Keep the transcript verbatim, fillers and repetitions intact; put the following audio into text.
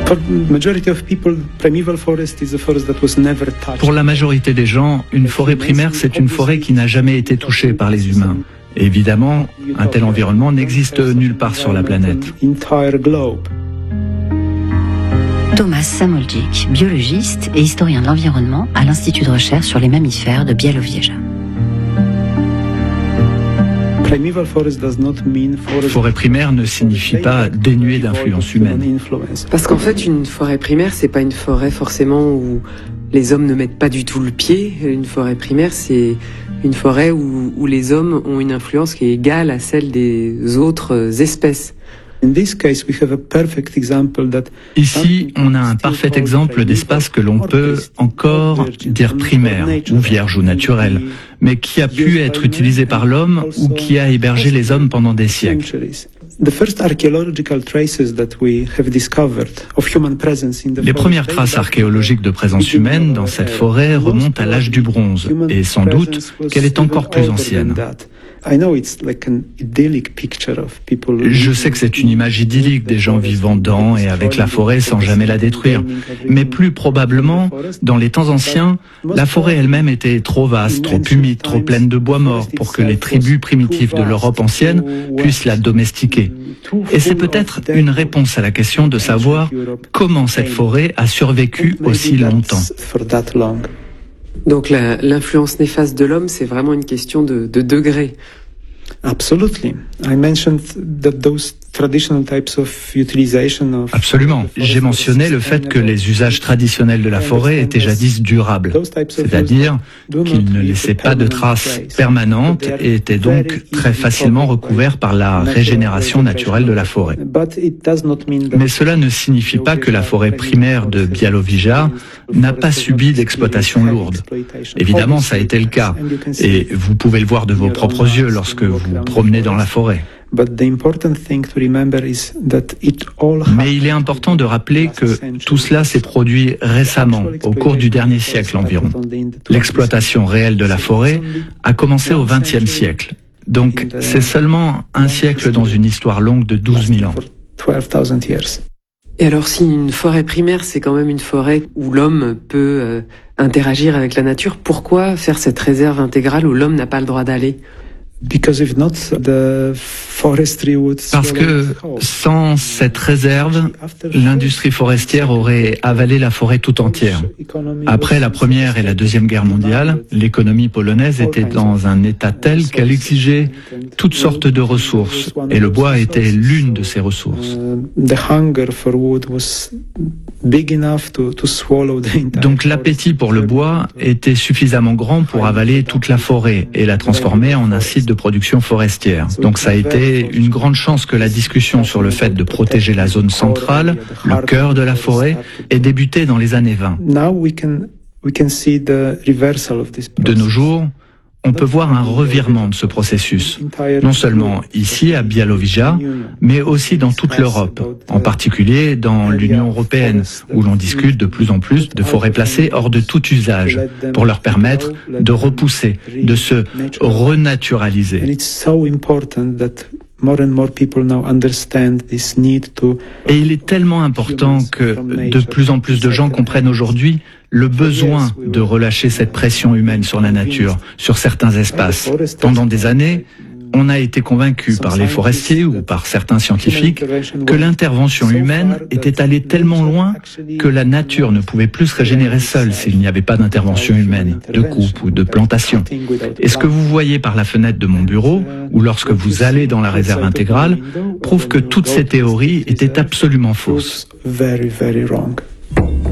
Pour la majorité des gens, une forêt primaire, c'est une forêt qui n'a jamais été touchée par les humains. Évidemment, un tel environnement n'existe nulle part sur la planète. Thomas Samoldzic, biologiste et historien de l'environnement à l'Institut de recherche sur les mammifères de Białowieża. Forêt primaire ne signifie pas dénuée d'influence humaine. Parce qu'en fait, une forêt primaire, c'est pas une forêt forcément où les hommes ne mettent pas du tout le pied. Une forêt primaire, c'est une forêt où, où les hommes ont une influence qui est égale à celle des autres espèces. Ici, on a un parfait exemple d'espace que l'on peut encore dire primaire, ou vierge ou naturel, mais qui a pu être utilisé par l'homme ou qui a hébergé les hommes pendant des siècles. Les premières traces archéologiques de présence humaine dans cette forêt remontent à l'âge du bronze, et sans doute qu'elle est encore plus ancienne. Je sais que c'est une image idyllique des gens vivant dans et avec la forêt sans jamais la détruire. Mais plus probablement, dans les temps anciens, la forêt elle-même était trop vaste, trop humide, trop pleine de bois mort pour que les tribus primitives de l'Europe ancienne puissent la domestiquer. Et c'est peut-être une réponse à la question de savoir comment cette forêt a survécu aussi longtemps. Donc la, l'influence néfaste de l'homme, c'est vraiment une question de, de degré. Absolument. J'ai mentionné le fait que les usages traditionnels de la forêt étaient jadis durables, c'est-à-dire qu'ils ne laissaient pas de traces permanentes et étaient donc très facilement recouverts par la régénération naturelle de la forêt. Mais cela ne signifie pas que la forêt primaire de Białowieża n'a pas subi d'exploitation lourde. Évidemment, ça a été le cas, et vous pouvez le voir de vos propres yeux lorsque vous vous promenez dans la forêt. Mais il est important de rappeler que tout cela s'est produit récemment, au cours du dernier siècle environ. L'exploitation réelle de la forêt a commencé au vingtième siècle. Donc c'est seulement un siècle dans une histoire longue de douze mille ans. Et alors si une forêt primaire, c'est quand même une forêt où l'homme peut euh, interagir avec la nature, pourquoi faire cette réserve intégrale où l'homme n'a pas le droit d'aller ? Parce que sans cette réserve, l'industrie forestière aurait avalé la forêt tout entière. Après la Première et la Deuxième Guerre mondiale, l'économie polonaise était dans un état tel qu'elle exigeait toutes sortes de ressources, et le bois était l'une de ces ressources. Donc l'appétit pour le bois était suffisamment grand pour avaler toute la forêt et la transformer en un site de production forestière. Donc ça a été une grande chance que la discussion sur le fait de protéger la zone centrale, le cœur de la forêt, ait débuté dans les années vingt. De nos jours, on peut voir un revirement de ce processus, non seulement ici à Białowieża, mais aussi dans toute l'Europe, en particulier dans l'Union européenne, où l'on discute de plus en plus de forêts placées hors de tout usage, pour leur permettre de repousser, de se renaturaliser. Et il est tellement important que de plus en plus de gens comprennent aujourd'hui le besoin de relâcher cette pression humaine sur la nature, sur certains espaces. Pendant des années, on a été convaincu par les forestiers ou par certains scientifiques que l'intervention humaine était allée tellement loin que la nature ne pouvait plus se régénérer seule s'il n'y avait pas d'intervention humaine, de coupe ou de plantation. Et ce que vous voyez par la fenêtre de mon bureau, ou lorsque vous allez dans la réserve intégrale, prouve que toutes ces théories étaient absolument fausses.